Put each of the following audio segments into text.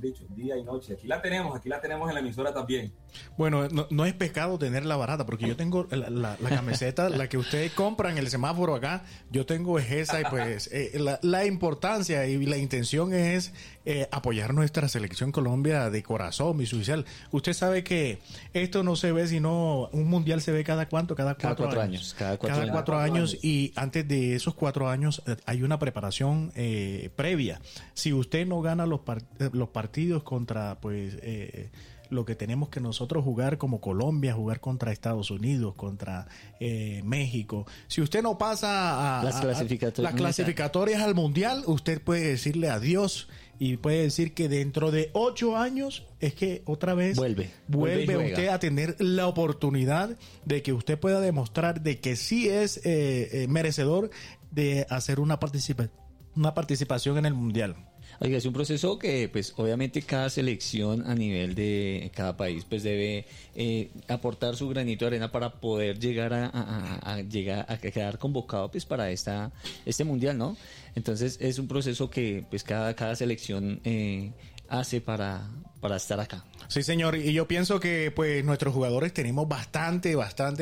dicho, día y noche. Aquí la tenemos en la emisora también. Bueno, no es pecado tenerla barata, porque yo tengo la camiseta, la que ustedes compran en el semáforo acá, yo tengo esa, y pues la importancia y la intención es apoyar nuestra selección Colombia de corazón, mi oficial. Usted sabe que esto no se ve, sino un mundial se ve cada cuatro años. Cada cuatro años, y antes de esos 4 años hay una preparación previa. Si usted no gana los partidos contra, pues, lo que tenemos que nosotros jugar como Colombia, jugar contra Estados Unidos, contra México. Si usted no pasa a las clasificatorias al Mundial, usted puede decirle adiós y puede decir que dentro de 8 años es que otra vez vuelve usted a tener la oportunidad de que usted pueda demostrar de que sí es merecedor de hacer una participación en el Mundial. Oiga, es un proceso que, pues, obviamente cada selección a nivel de cada país, pues, debe aportar su granito de arena para poder llegar a quedar convocado, pues, para este mundial, ¿no? Entonces, es un proceso que, pues, cada selección hace para estar acá. Sí, señor, y yo pienso que pues nuestros jugadores tenemos bastante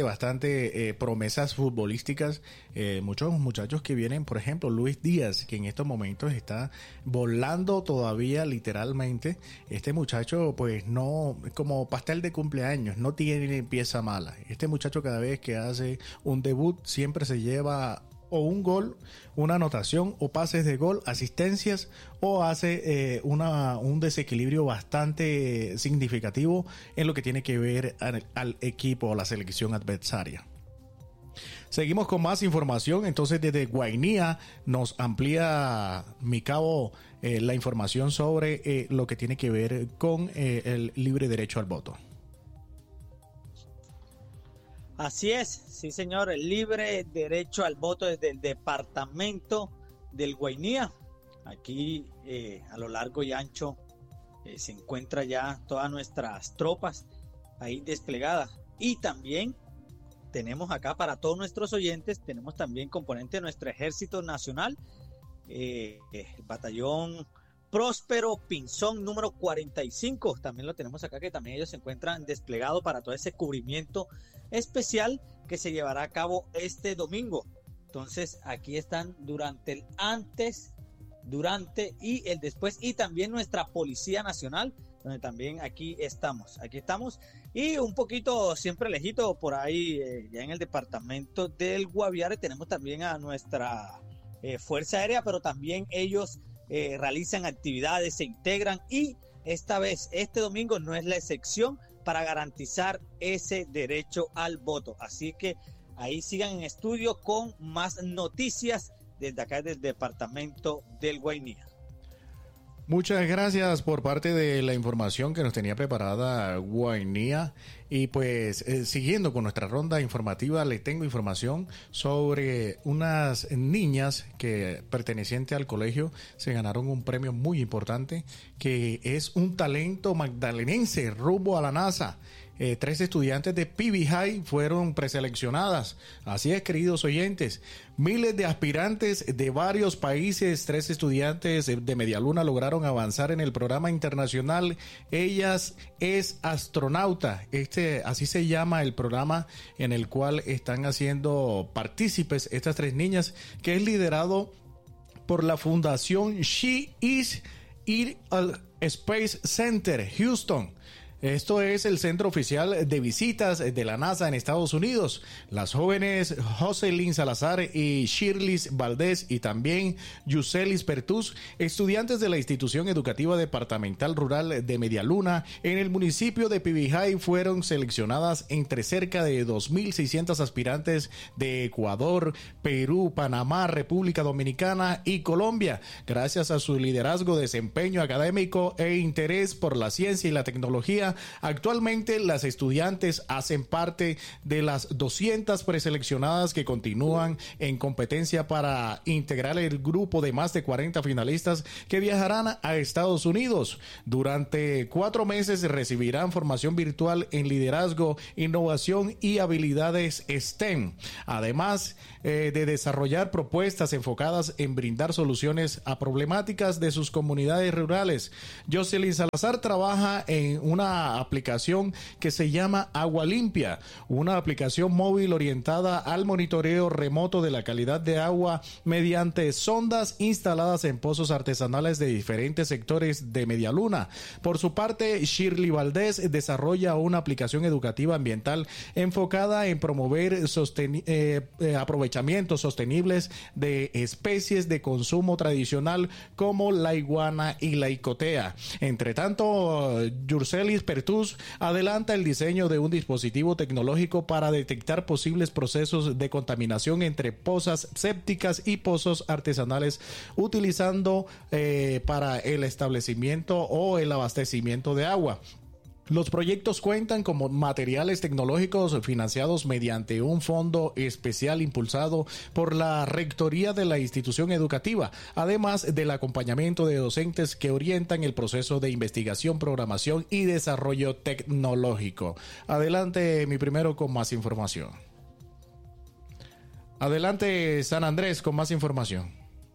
promesas futbolísticas, muchos muchachos que vienen, por ejemplo, Luis Díaz, que en estos momentos está volando todavía literalmente. Este muchacho pues no, como pastel de cumpleaños, no tiene pieza mala. Este muchacho cada vez que hace un debut siempre se lleva o un gol, una anotación, o pases de gol, asistencias, o hace un desequilibrio bastante significativo en lo que tiene que ver al equipo o la selección adversaria. Seguimos con más información. Entonces, desde Guainía nos amplía mi cabo la información sobre lo que tiene que ver con el libre derecho al voto. Así es, sí señor, el libre derecho al voto desde el departamento del Guainía. Aquí a lo largo y ancho se encuentra ya todas nuestras tropas ahí desplegadas. Y también tenemos acá para todos nuestros oyentes, tenemos también componente de nuestro Ejército Nacional, el batallón Próspero Pinzón número 45, también lo tenemos acá, que también ellos se encuentran desplegados para todo ese cubrimiento especial que se llevará a cabo este domingo. Entonces aquí están durante el antes, durante y el después, y también nuestra Policía Nacional, donde también aquí estamos y un poquito siempre lejito por ahí, ya en el departamento del Guaviare tenemos también a nuestra Fuerza Aérea, pero también ellos realizan actividades, se integran, y esta vez, este domingo no es la excepción para garantizar ese derecho al voto. Así que ahí sigan en estudio con más noticias desde acá del departamento del Guainía. Muchas gracias por parte de la información que nos tenía preparada Guainía. Y pues siguiendo con nuestra ronda informativa, le tengo información sobre unas niñas que pertenecientes al colegio se ganaron un premio muy importante, que es un talento magdalenense rumbo a la NASA. 3 estudiantes de PB High fueron preseleccionadas. Así es, queridos oyentes, miles de aspirantes de varios países, 3 estudiantes de Medialuna lograron avanzar en el programa internacional Ellas es Astronauta. Así se llama el programa en el cual están haciendo partícipes estas 3 niñas, que es liderado por la fundación She Is It Space Center Houston. Esto es el centro oficial de visitas de la NASA en Estados Unidos. Las jóvenes Jocelyn Salazar y Shirley Valdés, y también Yuselis Pertús, estudiantes de la Institución Educativa Departamental Rural de Medialuna en el municipio de Pibijay, fueron seleccionadas entre cerca de 2.600 aspirantes de Ecuador, Perú, Panamá, República Dominicana y Colombia, gracias a su liderazgo, desempeño académico e interés por la ciencia y la tecnología. Colombia. Actualmente las estudiantes hacen parte de las 200 preseleccionadas que continúan en competencia para integrar el grupo de más de 40 finalistas que viajarán a Estados Unidos. Durante 4 meses recibirán formación virtual en liderazgo, innovación y habilidades STEM. Además de desarrollar propuestas enfocadas en brindar soluciones a problemáticas de sus comunidades rurales. Jocelyn Salazar trabaja en una aplicación que se llama Agua Limpia, una aplicación móvil orientada al monitoreo remoto de la calidad de agua mediante sondas instaladas en pozos artesanales de diferentes sectores de Medialuna. Por su parte, Shirley Valdés desarrolla una aplicación educativa ambiental enfocada en promover aprovechamientos sostenibles de especies de consumo tradicional como la iguana y la icotea. Entre tanto, Yurcelis Pertús adelanta el diseño de un dispositivo tecnológico para detectar posibles procesos de contaminación entre pozas sépticas y pozos artesanales utilizando para el establecimiento o el abastecimiento de agua. Los proyectos cuentan con materiales tecnológicos financiados mediante un fondo especial impulsado por la rectoría de la institución educativa, además del acompañamiento de docentes que orientan el proceso de investigación, programación y desarrollo tecnológico. Adelante, mi primero, con más información. Adelante, San Andrés, con más información.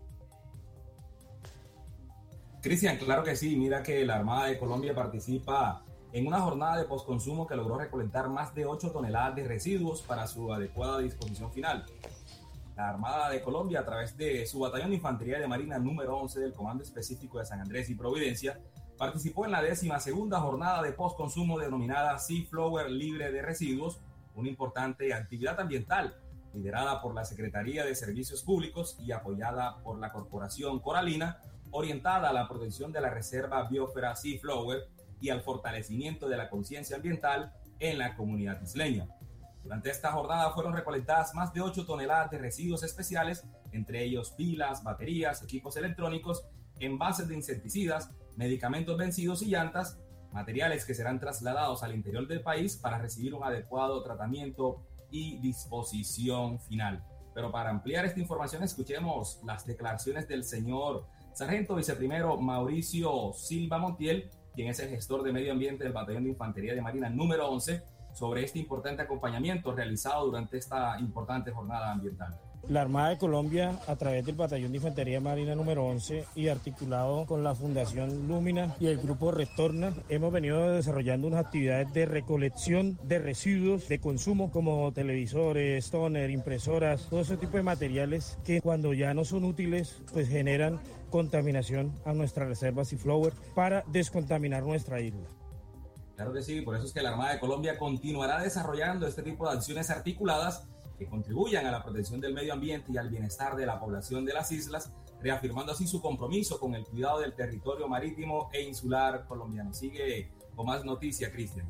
Cristian, claro que sí. Mira que la Armada de Colombia participa en una jornada de postconsumo que logró recolectar más de 8 toneladas de residuos para su adecuada disposición final. La Armada de Colombia, a través de su Batallón de Infantería de Marina número 11 del Comando Específico de San Andrés y Providencia, participó en la 12ª jornada de postconsumo denominada Sea Flower Libre de Residuos, una importante actividad ambiental liderada por la Secretaría de Servicios Públicos y apoyada por la Corporación Coralina, orientada a la protección de la Reserva Biosfera Sea Flower y al fortalecimiento de la conciencia ambiental en la comunidad isleña. Durante esta jornada fueron recolectadas más de 8 toneladas de residuos especiales, entre ellos pilas, baterías, equipos electrónicos, envases de insecticidas, medicamentos vencidos y llantas, materiales que serán trasladados al interior del país para recibir un adecuado tratamiento y disposición final. Pero para ampliar esta información, escuchemos las declaraciones del señor Sargento Viceprimero Mauricio Silva Montiel, quien es el gestor de medio ambiente del Batallón de Infantería de Marina número 11, sobre este importante acompañamiento realizado durante esta importante jornada ambiental. La Armada de Colombia, a través del Batallón de Infantería Marina número 11 y articulado con la Fundación Lumina y el Grupo Retorna, hemos venido desarrollando unas actividades de recolección de residuos de consumo como televisores, tóner, impresoras, todo ese tipo de materiales que cuando ya no son útiles, pues generan contaminación a nuestra reserva Sea Flower para descontaminar nuestra isla. Claro que sí, por eso es que la Armada de Colombia continuará desarrollando este tipo de acciones articuladas que contribuyan a la protección del medio ambiente y al bienestar de la población de las islas, reafirmando así su compromiso con el cuidado del territorio marítimo e insular colombiano. Sigue con más noticias, Cristian.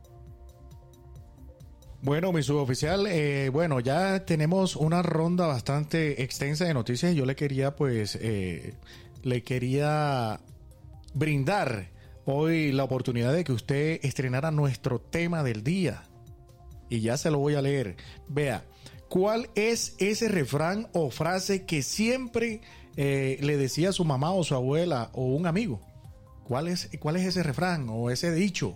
Bueno, mi suboficial, ya tenemos una ronda bastante extensa de noticias y yo le quería brindar hoy la oportunidad de que usted estrenara nuestro tema del día. Y ya se lo voy a leer. Vea, ¿cuál es ese refrán o frase que siempre le decía a su mamá o su abuela o un amigo? ¿Cuál es ese refrán o ese dicho?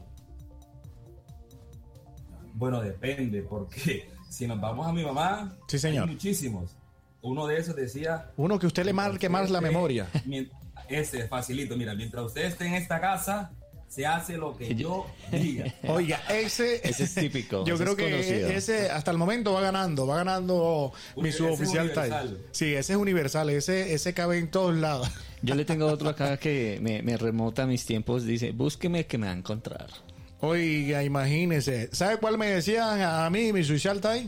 Bueno, depende, porque si nos vamos a mi mamá, sí, señor, hay muchísimos. Uno de esos decía... Uno que usted le marque más la memoria. Ese, facilito. Mira, mientras usted esté en esta casa, se hace lo que yo diga. Oiga, ese es típico. Yo creo que conocido. Ese hasta el momento va ganando mi suboficial Tai. Sí, ese es universal, ese cabe en todos lados. Yo le tengo otro acá que me remota a mis tiempos, dice, búsqueme que me va a encontrar. Oiga, imagínese. ¿Sabe cuál me decían a mí, mi suboficial Tai?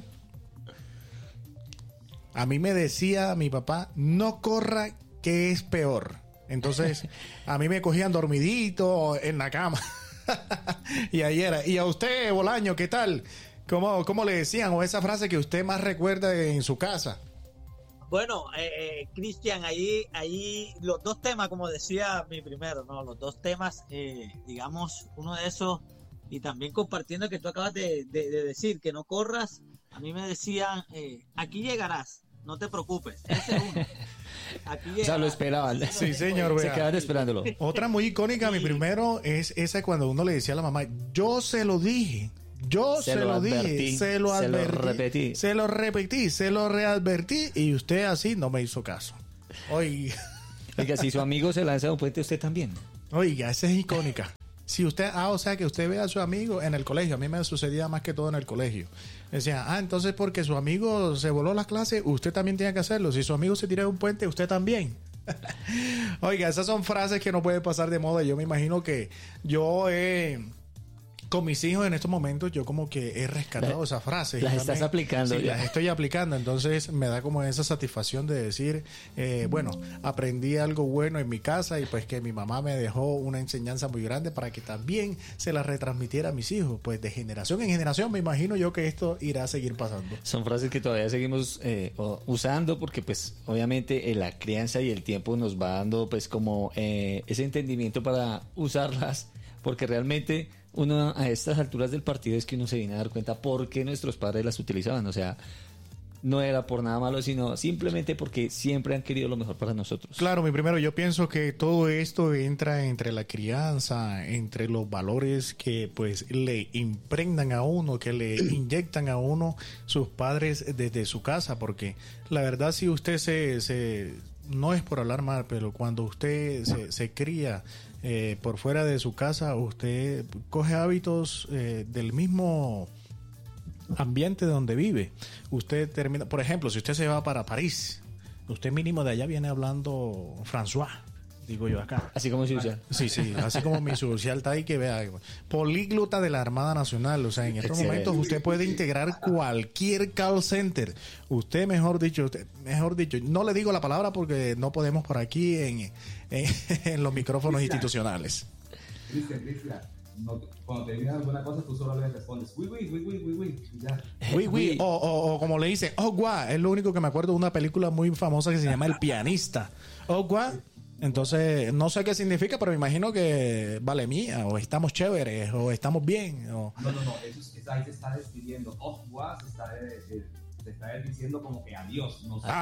A mí me decía mi papá, no corra que es peor. Entonces, a mí me cogían dormidito en la cama. Y ahí era. Y a usted, Bolaño, ¿qué tal? ¿Cómo le decían? O esa frase que usted más recuerda en su casa. Bueno, Cristian, ahí los dos temas, como decía mi primero, ¿no? Los dos temas, digamos, uno de esos Y también compartiendo que tú acabas de decir que no corras, a mí me decían, aquí llegarás, no te preocupes, ese es uno. Aquí llegarás. O sea, lo esperaban. Sí, señor. Se vea. quedaban esperándolo. Otra muy icónica, mi primero, es esa cuando uno le decía a la mamá, yo se lo dije. Yo se lo dije, se lo advertí, se lo repetí, se lo readvertí y usted así no me hizo caso. Oiga, Si su amigo se lanza a un puente, usted también. oiga, esa es icónica. Si usted, o sea, que usted ve a su amigo en el colegio, a mí me sucedía más que todo en el colegio. Decía, entonces porque su amigo se voló las clases, usted también tiene que hacerlo. Si su amigo se tira de un puente, usted también. Oiga, esas son frases que no pueden pasar de moda. Yo me imagino que yo con mis hijos en estos momentos yo como que he rescatado esas frases. Las estás aplicando. Sí, las estoy aplicando. Entonces me da como esa satisfacción de decir, bueno, aprendí algo bueno en mi casa y pues que mi mamá me dejó una enseñanza muy grande para que también se la retransmitiera a mis hijos. Pues de generación en generación me imagino yo que esto irá a seguir pasando. Son frases que todavía seguimos usando porque pues obviamente la crianza y el tiempo nos va dando pues como ese entendimiento para usarlas, porque realmente uno a estas alturas del partido es que uno se viene a dar cuenta por qué nuestros padres las utilizaban. O sea, no era por nada malo, sino simplemente porque siempre han querido lo mejor para nosotros. Claro, mi primero, yo pienso que todo esto entra entre la crianza, entre los valores que pues le impregnan a uno, que le inyectan a uno sus padres desde su casa, porque la verdad si usted no es por hablar mal, pero cuando usted se cría por fuera de su casa, usted coge hábitos del mismo ambiente donde vive. Usted termina, por ejemplo, si usted se va para París, usted mínimo de allá viene hablando François, digo yo acá. Así como social. Sí, así como mi social está ahí que vea. Políglota de la Armada Nacional. O sea, en estos momentos usted puede integrar cualquier call center. Usted, mejor dicho, no le digo la palabra porque no podemos por aquí en los micrófonos institucionales. Cristian, cuando terminas alguna cosa, tú solo le respondes, oui, y ya. Oui. O como le dicen, guau. Es lo único que me acuerdo de una película muy famosa que se llama El Pianista. Guau. Entonces, no sé qué significa, pero me imagino que vale mía, o estamos chéveres, o estamos bien. O... No, eso ahí se está despidiendo. Guau, se está diciendo como que adiós. No sé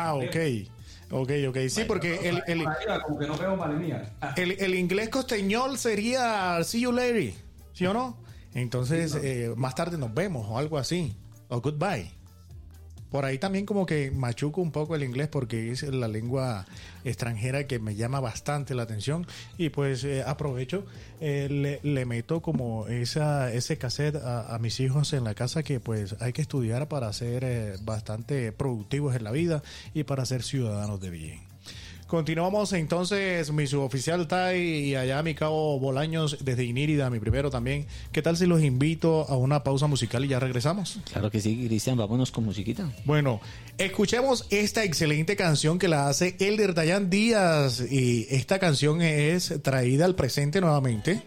Ok. Sí, porque como que no veo vale mía. El inglés costeñol sería see you later, ¿sí o no? Entonces, sí, no. Más tarde nos vemos o algo así. O goodbye. Por ahí también como que machuco un poco el inglés porque es la lengua extranjera que me llama bastante la atención y pues aprovecho, le meto como ese cassette a mis hijos en la casa que pues hay que estudiar para ser bastante productivos en la vida y para ser ciudadanos de bien. Continuamos entonces, mi suboficial Tai y allá mi cabo Bolaños desde Inírida, mi primero también. ¿Qué tal si los invito a una pausa musical y ya regresamos? Claro que sí, Cristian, vámonos con musiquita. Bueno, escuchemos esta excelente canción que la hace Elder Dayan Díaz y esta canción es traída al presente nuevamente.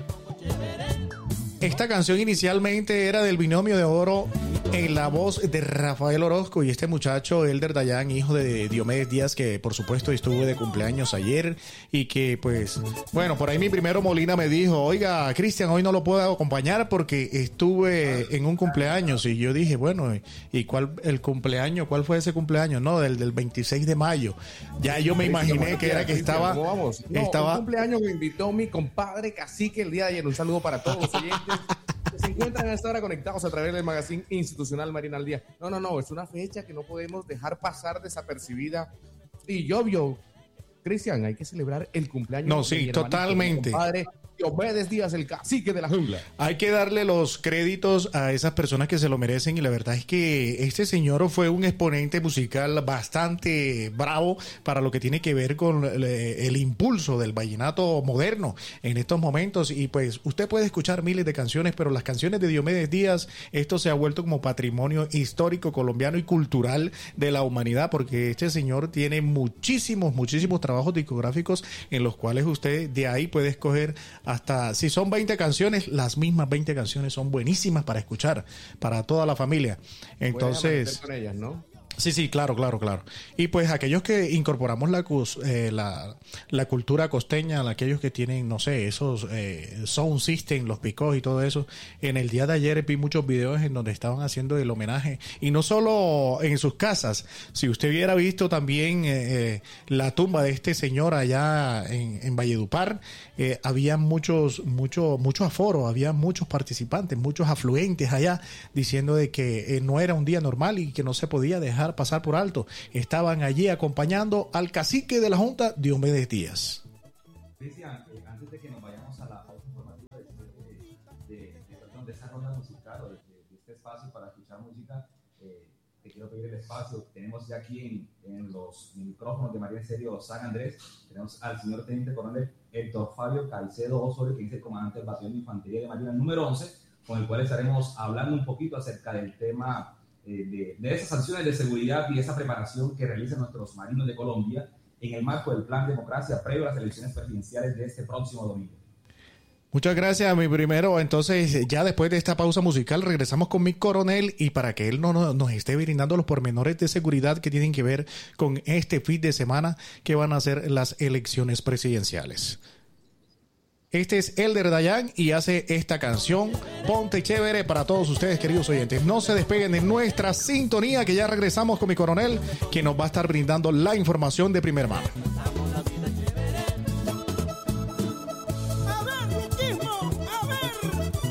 Esta canción inicialmente era del binomio de oro en la voz de Rafael Orozco y este muchacho, Elder Dayan, hijo de Diomedes Díaz, que por supuesto estuvo de cumpleaños ayer y que pues, bueno, por ahí mi primero Molina me dijo, oiga, Cristian, hoy no lo puedo acompañar porque estuve en un cumpleaños y yo dije, bueno, ¿y cuál fue ese cumpleaños? No, del 26 de mayo. Ya yo me imaginé que era que estaba... ¿Cómo vamos? No, estaba... un cumpleaños me invitó mi compadre Cacique el día de ayer. Un saludo para todos los oyentes que se encuentran a esta hora conectados a través del magazine institucional Marina al Día. No, es una fecha que no podemos dejar pasar desapercibida. Y obvio, Cristian, hay que celebrar el cumpleaños. No, sí, totalmente. Compadre Diomedes Díaz, el cacique de la jungla. Hay que darle los créditos a esas personas que se lo merecen y la verdad es que este señor fue un exponente musical bastante bravo para lo que tiene que ver con el impulso del vallenato moderno en estos momentos y pues usted puede escuchar miles de canciones, pero las canciones de Diomedes Díaz, esto se ha vuelto como patrimonio histórico colombiano y cultural de la humanidad porque este señor tiene muchísimos trabajos discográficos en los cuales usted de ahí puede escoger hasta, si son 20 canciones, las mismas 20 canciones son buenísimas para escuchar, para toda la familia. Entonces, con ellas, ¿no? Sí, claro. Y pues aquellos que incorporamos la cultura costeña, aquellos que tienen, no sé, esos sound system, los picos y todo eso, en el día de ayer vi muchos videos en donde estaban haciendo el homenaje, y no solo en sus casas. Si usted hubiera visto también la tumba de este señor allá en Valledupar, había mucho aforo, había muchos participantes, muchos afluentes allá, diciendo de que no era un día normal y que no se podía dejar pasar por alto. Estaban allí acompañando al cacique de la Junta, Diomedes Díaz. Cristian, antes de que nos vayamos a la pausa informativa de esta ronda musical o de este espacio para escuchar música, te quiero pedir el espacio. Tenemos ya aquí en los micrófonos de María Estéreo San Andrés, tenemos al señor Teniente Coronel Héctor Fabio Caicedo Osorio, que es el comandante del Batallón de Infantería de Marina número 11, con el cual estaremos hablando un poquito acerca del tema de esas sanciones de seguridad y esa preparación que realizan nuestros marinos de Colombia en el marco del Plan Democracia previo a las elecciones presidenciales de este próximo domingo. Muchas gracias, mi primero. Entonces, ya después de esta pausa musical, regresamos con mi coronel, y para que él nos esté brindando los pormenores de seguridad que tienen que ver con este fin de semana que van a ser las elecciones presidenciales. Este es Elder Dayan y hace esta canción Ponte Chévere para todos ustedes, queridos oyentes. No se despeguen de nuestra sintonía, que ya regresamos con mi coronel, quien nos va a estar brindando la información de primera mano.